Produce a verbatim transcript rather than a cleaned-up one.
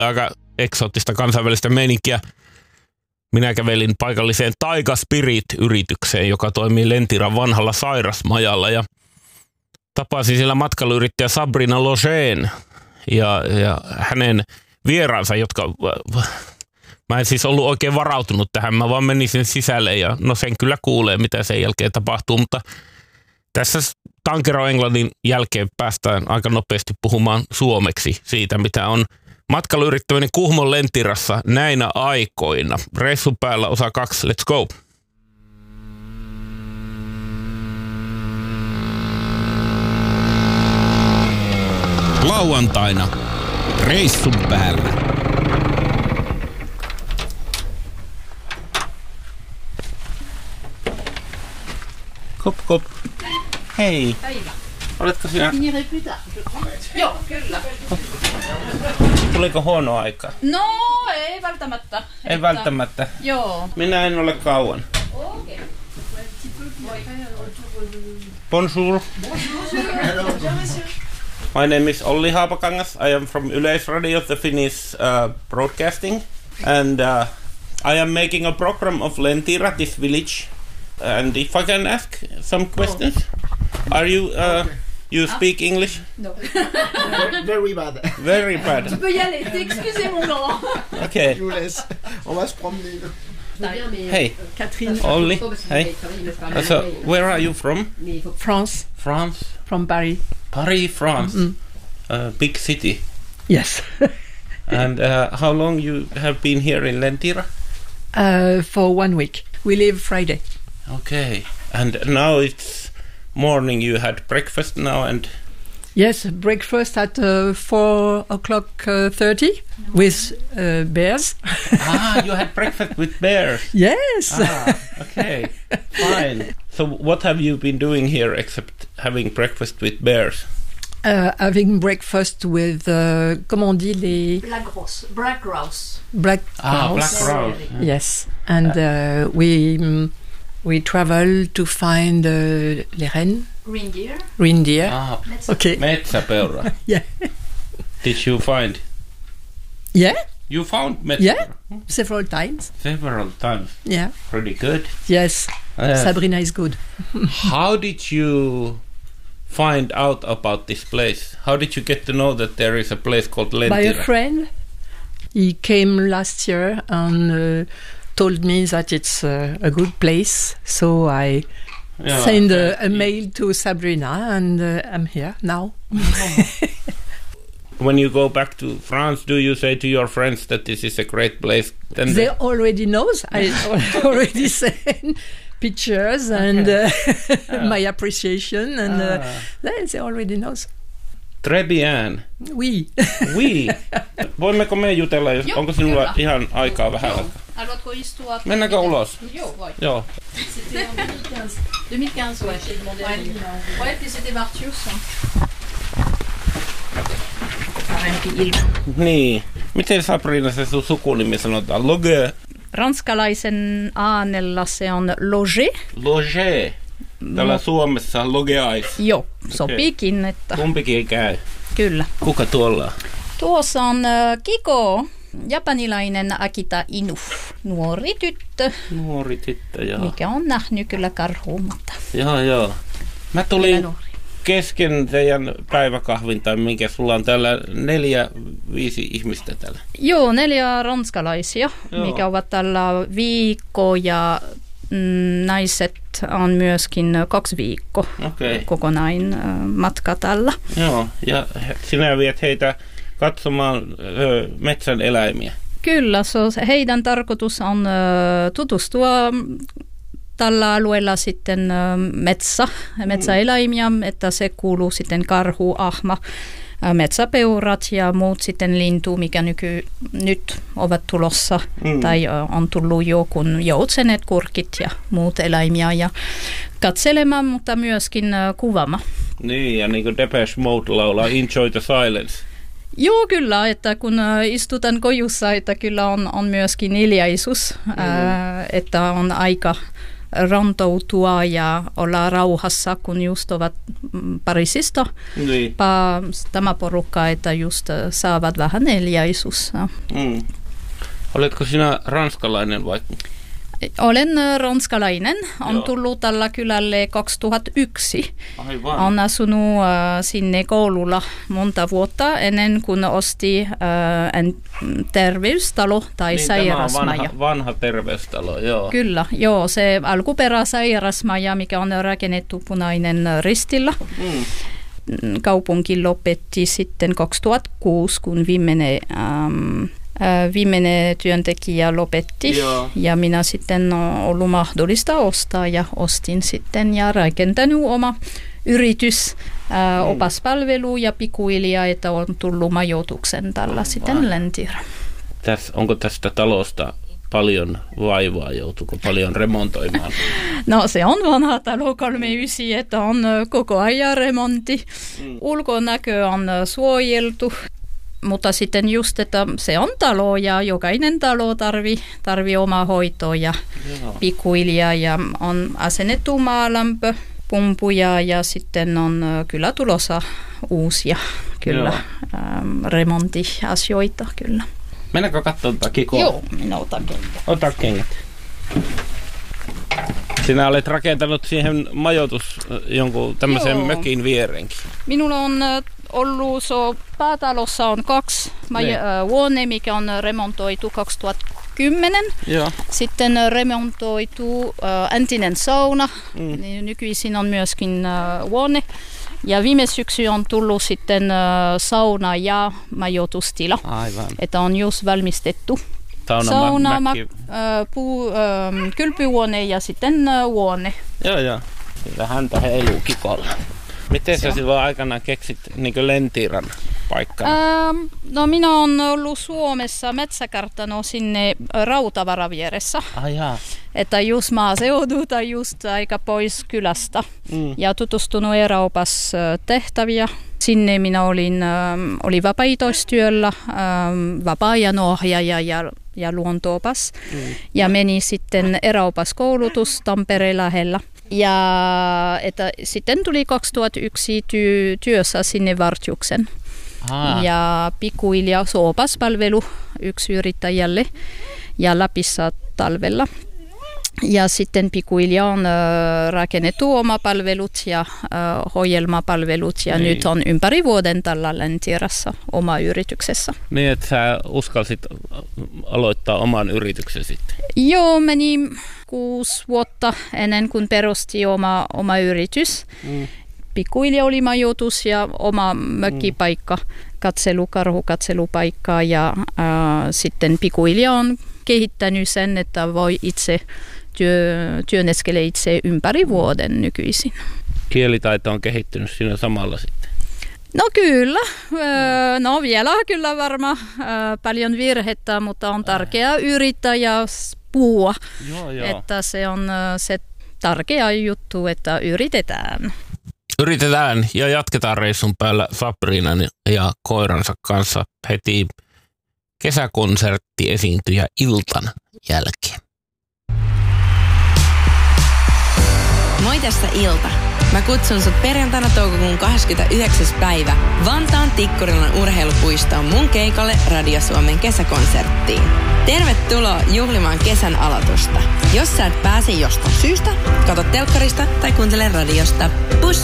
aika eksoottista kansainvälistä meininkiä. Minä kävelin paikalliseen Taiga Spirit-yritykseen, joka toimii Lentiran vanhalla sairasmajalla ja tapasin siellä matkailuyrittäjä Sabrina Logeen ja, ja hänen vieraansa, jotka... Mä en siis ollut oikein varautunut tähän, mä vaan menin sen sisälle ja no sen kyllä kuulee, mitä sen jälkeen tapahtuu, mutta tässä Tankero Englannin jälkeen päästään aika nopeasti puhumaan suomeksi siitä, mitä on matkailuyrittäminen Kuhmon Lentirassa näinä aikoina. Reissun päällä osa kaksi, let's go! Lauantaina reissun päällä. Kop, kop. Hei. Päivä. Oletko sinä? Joo, kyllä. Tuliko huono aika? No, ei välttämättä. Ei Että, välttämättä. Joo. Minä en ole kauan. Okei. Bonjour. My name is Olli Haapakangas. I am from Yleisradio, the Finnish uh, broadcasting. And uh, I am making a program of Lentira, this village. And if I can ask some questions. Are you, uh, okay. you speak English? No. Very bad. Very bad. Tu peux y aller, excusez mon grand. Okay. Je vous laisse. On va se promener. Hey, Catherine. Olli. Hey. So, where are you from? France. France. From Paris. Paris, France. Mm. A big city. Yes. And uh, how long you have been here in Lentira? uh, for one week. We leave Friday. Okay. And now it's morning. You had breakfast now and... Yes, breakfast at uh, four o'clock uh, thirty with uh, bears. Ah, you had breakfast with bears. Yes. Ah, okay. Fine. So what have you been doing here except having breakfast with bears? Uh, having breakfast with, uh, comment on dit les... Black grouse. Black grouse. Black Ah, grouse. black grouse. Yes. And uh, we um, we travel to find uh, les rennes. Reindeer. Reindeer. Ah, Okay. metsäpeura. Yeah. Did you find? Yeah. You found metsäpeura? Yeah. Several times. Several times. Yeah. Pretty good. Yes. Uh, Sabrina is good. How did you find out about this place? How did you get to know that there is a place called Lentira? By a friend. He came last year and uh, told me that it's uh, a good place. So I Yeah, sent okay. a, a mail to Sabrina and uh, I'm here now. When you go back to France, do you say to your friends that this is a great place? Then They already knows. I already sent pictures and uh, my appreciation and uh, they they already knows. Très bien. Oui. Oui. Voimmeko me jutella, jos, Joo, onko sinulla kyllä. ihan aikaa vähän? Joo. Haluatko istua? Mennäänkö ulos? Joo, voi. Joo. C'était en deux mille quinze. deux mille quinze, ouais. J'ai demandé à Lille. Ouais, puis c'était Martius. Parempi ilma. Niin. Miten Sabrina se sun sukunimi sanotaan? Loge? Ranskalaisen äänellä se on loge. Loge. Täällä Suomessa on logeais. Joo, sopiikin, että Kumpikin käy. kyllä. Kuka tuolla on? Tuossa on äh, Kiko, japanilainen Akita Inu, nuori tyttö, Nuori tyttö, joo. mikä on nähnyt kyllä karhua, mutta Joo, joo. Mä kyllä tulin nuori. kesken teidän päiväkahvin, tai minkä sulla on täällä neljä, viisi ihmistä täällä. Joo, neljä ranskalaisia, Joo. mikä ovat tällä viikko ja mm, naiset on myöskin kaksi viikkoa Okei. Okay. kokonain äh, matka tällä. Joo, ja he- sinä viet heitä katsomaan ö, metsän eläimiä. Kyllä, so, heidän tarkoitus on äh, tutustua tällä alueella sitten äh, metsä, metsäeläimiä, että se kuuluu sitten karhu, ahma, äh, metsäpeurat ja muut sitten lintu, mikä nyky, nyt ovat tulossa Mm. tai äh, on tullut jo, kun joutsenet, kurkit ja muut eläimiä ja katselemaan, mutta myöskin äh, kuvaamaan. Niin, ja niin kuin Depeche Mode laulaa Enjoy the Silence. Joo, kyllä, että kun äh, istutaan kojussa, että kyllä on, on myöskin hiljaisuus, mm. äh, että on aika rantoutua ja olla rauhassa, kun just ovat Pariisista. Niin. Pa, tämä porukka, että just saavat vähän hiljaisuutta. Mm. Oletko sinä ranskalainen vai? Olen ranskalainen. On Joo. tullut tällä kylälle kaksituhattayksi. Aivan. On asunut uh, sinne koululla monta vuotta ennen kuin osti uh, terveystalo tai niin, sairasmaja. Tämä on vanha, vanha terveystalo, joo. Kyllä, joo. Se alkuperä sairasmaja, mikä on rakennettu Punainen Ristillä. Mm. Kaupunki lopetti sitten kaksituhattakuusi, kun viimeinen... Um, Viimeinen työntekijä lopetti. Joo. Ja minä sitten on ollut mahdollista ostaa ja ostin sitten ja rakentanut oma yritys, ää, opaspalvelu ja pikkuhiljaa, että on tullut majoituksen tällä sitten Lentira. Täs, onko tästä talosta paljon vaivaa, joutuuko paljon remontoimaan? No se on vanha talo kolmekymmentäyhdeksän, että on koko ajan remontti. Mm. Ulkonäkö on suojeltu. Mutta sitten just, että se on talo ja jokainen talo tarvii tarvi omaa hoitoa ja Joo. pikkuhiljaa ja on asennettu maalämpö, pumpuja ja sitten on kyllä tulossa uusia kyllä ähm, remonttiasioita kyllä. Mennäänkö katsomaan tätä kikoa? Joo, minä otan kengät. Ota kengät. Sinä olet rakentanut siihen majoitus jonkun tämmöisen Joo. mökin vierenkin. Minulla on ollut, so, päätalossa on kaksi maja- huone, mikä on remontoitu kaksituhattakymmenen. Joo. Sitten remontoitu uh, entinen sauna. Mm. Nykyisin on myöskin uh, huone. Ja viime syksy on tullut sitten uh, sauna ja majoitustila. Aivan. Että on just valmistettu. Sauna, sauna mä, uh, puu, uh, kylpyhuone ja sitten uh, huone. Joo, joo. Sillä häntä heiluu kikolla. Miten sä silloin aikanaan keksit niin Lentiran paikkana? Ähm, no minä olen ollut Suomessa metsäkartano sinne Rautavaravieressä. Ah, jaa. Että just maaseudulta just aika pois kylästä. Mm. Ja tutustunut eräopas tehtäviä. Sinne minä olin, ähm, olin vapaaehtoistyöllä, ähm, vapaa-ajan ohjaaja ja, ja luontoopas. Mm. Ja meni sitten eräopaskoulutus Tampereen lähellä. Ja että sitten tuli kaksituhattayksi ty- työssä sinne Vartiuksen. Aa. Ja pikkuhiljaa opaspalvelu yksi yrittäjälle ja Lapissa talvella. Ja sitten pikkuhiljaa on äh, rakennettu oma palvelut ja äh, ohjelmapalvelut ja niin. Nyt on ympäri vuoden tällä Lentirassa oma yrityksessä. Niin, että sä uskalsit aloittaa oman yrityksen sitten? Joo, meni kuusi vuotta ennen kuin perusti oma, oma yritys. Mm. Pikkuhiljaa oli majoitus ja oma mökkipaikka, katselu, karhukatselupaikka ja äh, sitten pikkuhiljaa on kehittänyt sen, että voi itse työ, työnneskele itse ympäri vuoden nykyisin. Kielitaito on kehittynyt siinä samalla sitten? No kyllä. Öö, no vielä kyllä varmaan öö, paljon virhettä, mutta on tärkeää yrittää ja puhua. Joo, joo. Että se on se tärkeä juttu, että yritetään. Yritetään ja jatketaan reissun päällä Sabrinan ja koiransa kanssa heti kesäkonsertti esiintyjä iltan jälkeen. Moi, tässä Ilta. Mä kutsun sut perjantaina toukokuun kahdeskymmenesyhdeksäs päivä Vantaan Tikkurilan urheilupuistoon mun keikalle Radio Suomen kesäkonserttiin. Tervetuloa juhlimaan kesän aloitusta. Jos sä et pääse jostain syystä, kato telkkarista tai kuuntele radiosta. Pus!